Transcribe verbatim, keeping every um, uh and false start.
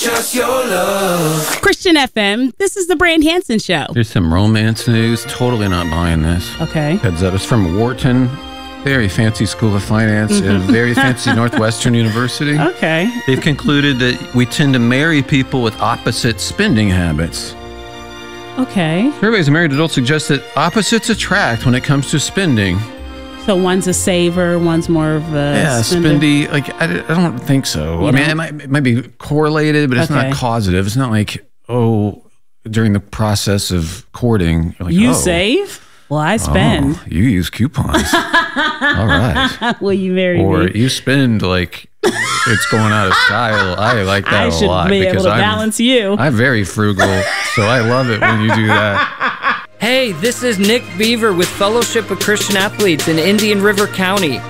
Just your love. Christian F M, this is the Brand Hansen Show. Here's some romance news. Totally not buying this. Okay. Heads up. It's from Wharton. Very fancy school of finance and a very fancy Northwestern University. Okay. They've concluded that we tend to marry people with opposite spending habits. Okay. Surveys of married adults suggest that opposites attract when it comes to spending. So one's a saver, one's more of a Yeah, spender. spendy. Like, I, I don't think so. You I mean, don't? it might, it might be correlated, but it's Okay. not causative. It's not like, oh, during the process of courting, you're like, You oh, save? Well, I spend. Oh, you use coupons. All right. Will you marry Or me? you spend like it's going out of style. I like that I a should lot be able because to I'm, balance you. I'm very frugal, so I love it when you do that. Hey, this is Nick Beaver with Fellowship of Christian Athletes in Indian River County.